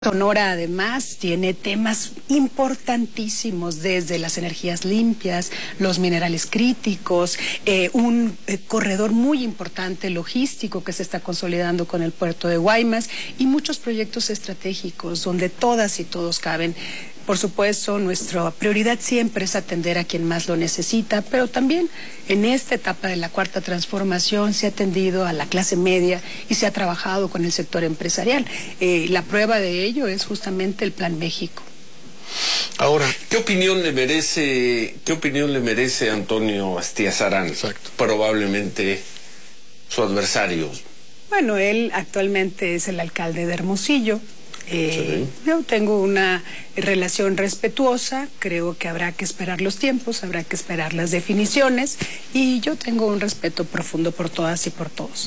Sonora además tiene temas importantísimos desde las energías limpias, los minerales críticos, un corredor muy importante logístico que se está consolidando con el puerto de Guaymas y muchos proyectos estratégicos donde todas y todos caben. Por supuesto, nuestra prioridad siempre es atender a quien más lo necesita, pero también en esta etapa de la cuarta transformación se ha atendido a la clase media y se ha trabajado con el sector empresarial. La prueba de ello es justamente el Plan México. Ahora, ¿qué opinión le merece Antonio Astiazarán? Exacto. Probablemente su adversario. Bueno, él actualmente es el alcalde de Hermosillo. Sí. Yo tengo una relación respetuosa, creo que habrá que esperar los tiempos, habrá que esperar las definiciones y yo tengo un respeto profundo por todas y por todos.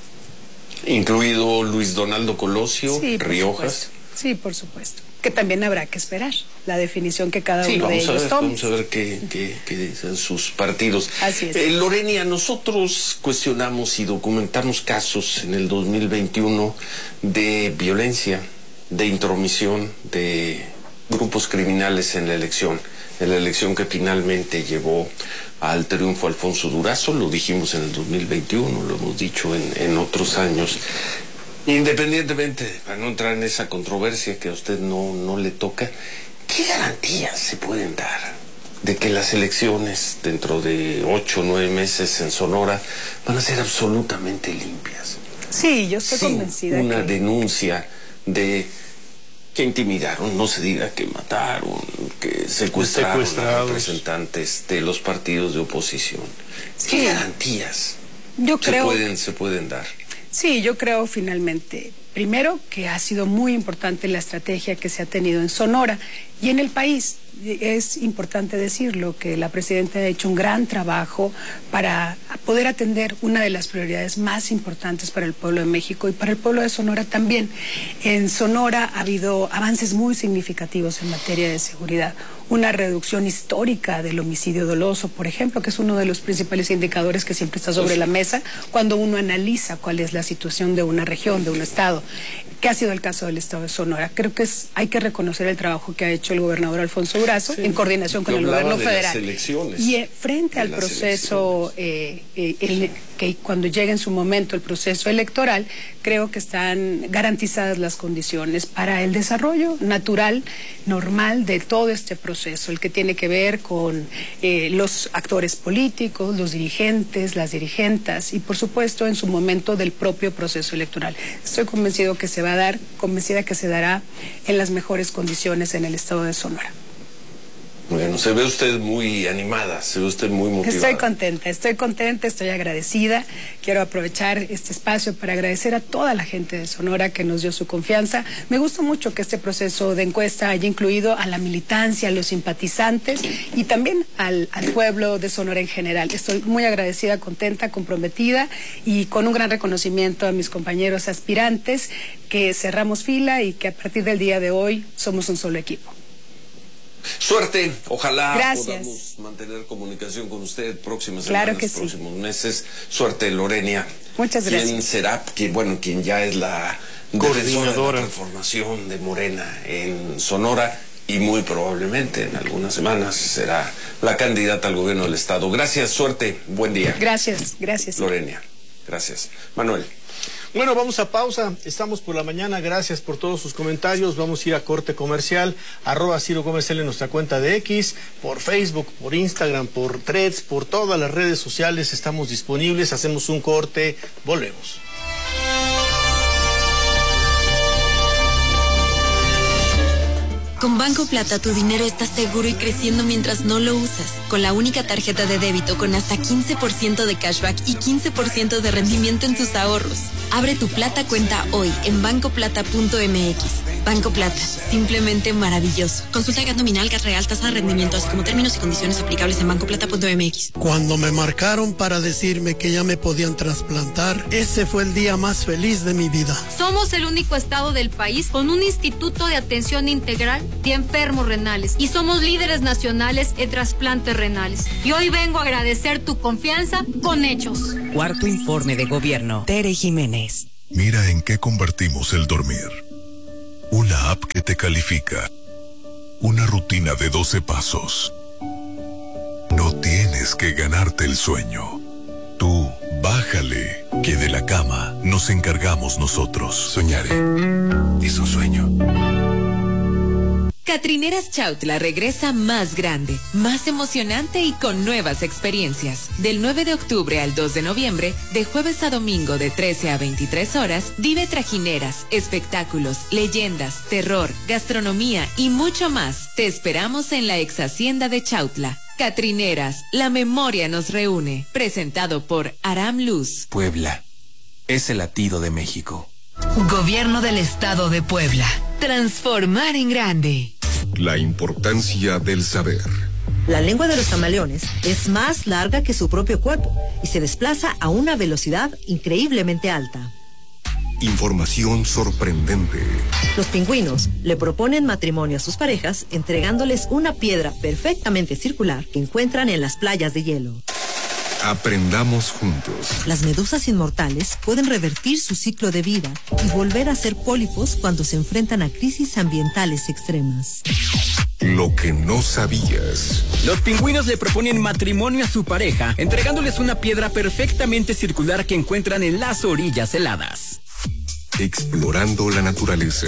Incluido Luis Donaldo Colosio, Sí, Riojas. Sí, por supuesto. Que también habrá que esperar la definición que cada uno de ellos tome. Vamos a ver qué dicen sus partidos. Así es. Lorenia, nosotros cuestionamos y documentamos casos en el 2021 de violencia, de intromisión de grupos criminales en la elección que finalmente llevó al triunfo Alfonso Durazo. Lo dijimos en el 2021, lo hemos dicho en otros años. Independientemente, para no entrar en esa controversia que a usted no le toca, ¿qué garantías se pueden dar de que las elecciones dentro de 8 o 9 meses en Sonora van a ser absolutamente limpias? Sí, yo estoy convencida una denuncia de que intimidaron, no se diga que mataron, que secuestraron a representantes de los partidos de oposición. Sí. ¿Qué garantías se pueden dar? Sí, yo creo finalmente, primero, que ha sido muy importante la estrategia que se ha tenido en Sonora y en el país. Es importante decirlo, que la presidenta ha hecho un gran trabajo para poder atender una de las prioridades más importantes para el pueblo de México y para el pueblo de Sonora también. En Sonora ha habido avances muy significativos en materia de seguridad. Una reducción histórica del homicidio doloso, por ejemplo, que es uno de los principales indicadores que siempre está sobre la mesa cuando uno analiza cuál es la situación de una región, de un estado, que ha sido el caso del estado de Sonora. Creo que hay que reconocer el trabajo que ha hecho el gobernador Alfonso Durazo en coordinación con el gobierno federal. Y frente al proceso, que cuando llegue en su momento el proceso electoral, creo que están garantizadas las condiciones para el desarrollo natural, normal de todo este proceso, el que tiene que ver con los actores políticos, los dirigentes, las dirigentas y por supuesto en su momento del propio proceso electoral. Estoy convencida que se dará en las mejores condiciones en el estado de Sonora. Bueno, se ve usted muy animada, se ve usted muy motivada. Estoy contenta, estoy agradecida. Quiero aprovechar este espacio para agradecer a toda la gente de Sonora que nos dio su confianza. Me gusta mucho que este proceso de encuesta haya incluido a la militancia, a los simpatizantes y también al pueblo de Sonora en general. Estoy muy agradecida, contenta, comprometida y con un gran reconocimiento a mis compañeros aspirantes que cerramos fila y que a partir del día de hoy somos un solo equipo. Suerte, ojalá Gracias. Podamos mantener comunicación con usted próximas Claro semanas, próximos meses. Suerte, Lorenia. Muchas gracias. ¿Quién será? Quien ya es la coordinadora de la transformación de Morena en Sonora y muy probablemente en algunas semanas será la candidata al gobierno del estado. Gracias, suerte, buen día. Gracias. Lorenia, gracias. Manuel. Bueno, vamos a pausa. Estamos por la mañana. Gracias por todos sus comentarios. Vamos a ir a corte comercial. @Ciro Comercial en nuestra cuenta de X, por Facebook, por Instagram, por Threads, por todas las redes sociales. Estamos disponibles. Hacemos un corte. Volvemos. Con Banco Plata tu dinero está seguro y creciendo mientras no lo usas. Con la única tarjeta de débito con hasta 15% de cashback y 15% de rendimiento en tus ahorros. Abre tu Plata cuenta hoy en bancoplata.mx. Banco Plata, simplemente maravilloso. Consulta gas nominal, gas real, tasa de rendimiento, así como términos y condiciones aplicables en bancoplata.mx. Cuando me marcaron para decirme que ya me podían trasplantar, ese fue el día más feliz de mi vida. Somos el único estado del país con un instituto de atención integral de enfermos renales y somos líderes nacionales en trasplantes renales. Y hoy vengo a agradecer tu confianza con hechos. Cuarto informe de gobierno. Tere Jiménez. Mira en qué convertimos el dormir. Una app que te califica. Una rutina de 12 pasos. No tienes que ganarte el sueño. Tú, bájale, que de la cama nos encargamos nosotros. Soñaré. Es un sueño. Catrineras Chautla regresa más grande, más emocionante y con nuevas experiencias. Del 9 de octubre al 2 de noviembre, de jueves a domingo de 13 a 23 horas, vive trajineras, espectáculos, leyendas, terror, gastronomía y mucho más. Te esperamos en la ex hacienda de Chautla. Catrineras, la memoria nos reúne. Presentado por Aram Luz. Puebla es el latido de México. Gobierno del Estado de Puebla. Transformar en grande. La importancia del saber. La lengua de los camaleones es más larga que su propio cuerpo y se desplaza a una velocidad increíblemente alta. Información sorprendente. Los pingüinos le proponen matrimonio a sus parejas entregándoles una piedra perfectamente circular que encuentran en las playas de hielo. Aprendamos juntos. Las medusas inmortales pueden revertir su ciclo de vida y volver a ser pólipos cuando se enfrentan a crisis ambientales extremas. Lo que no sabías. Los pingüinos le proponen matrimonio a su pareja, entregándoles una piedra perfectamente circular que encuentran en las orillas heladas. Explorando la naturaleza.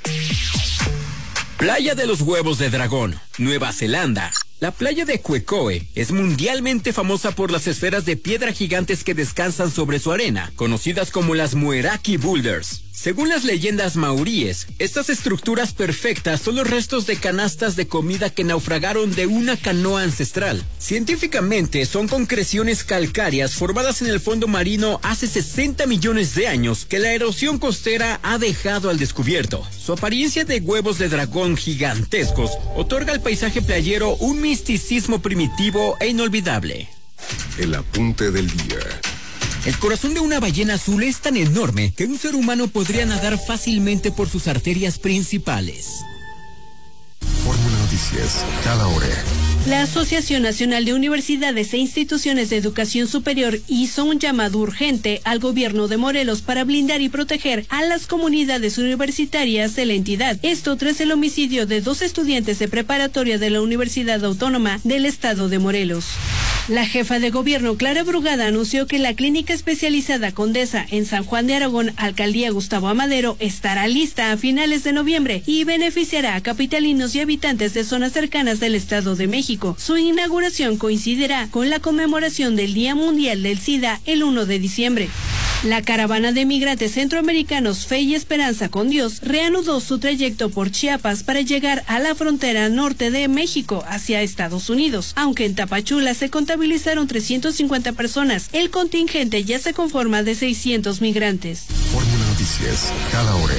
Playa de los Huevos de Dragón, Nueva Zelanda. La playa de Quecoe es mundialmente famosa por las esferas de piedra gigantes que descansan sobre su arena, conocidas como las Mueraki Boulders. Según las leyendas maoríes, estas estructuras perfectas son los restos de canastas de comida que naufragaron de una canoa ancestral. Científicamente, son concreciones calcáreas formadas en el fondo marino hace 60 millones de años que la erosión costera ha dejado al descubierto. Su apariencia de huevos de dragón gigantescos otorga al paisaje playero un misticismo primitivo e inolvidable. El apunte del día. El corazón de una ballena azul es tan enorme que un ser humano podría nadar fácilmente por sus arterias principales. Fórmula Noticias, cada hora. La Asociación Nacional de Universidades e Instituciones de Educación Superior hizo un llamado urgente al gobierno de Morelos para blindar y proteger a las comunidades universitarias de la entidad. Esto tras el homicidio de 2 estudiantes de preparatoria de la Universidad Autónoma del Estado de Morelos. La jefa de gobierno, Clara Brugada, anunció que la clínica especializada Condesa en San Juan de Aragón, Alcaldía Gustavo Amadero, estará lista a finales de noviembre y beneficiará a capitalinos y habitantes de zonas cercanas del Estado de México. Su inauguración coincidirá con la conmemoración del Día Mundial del SIDA el 1 de diciembre. La caravana de migrantes centroamericanos Fe y Esperanza con Dios reanudó su trayecto por Chiapas para llegar a la frontera norte de México hacia Estados Unidos. Aunque en Tapachula se contabilizaron 350 personas, el contingente ya se conforma de 600 migrantes. Fórmula Noticias, cada hora.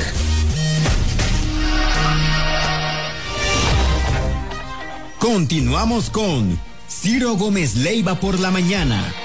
Continuamos con Ciro Gómez Leiva por la mañana.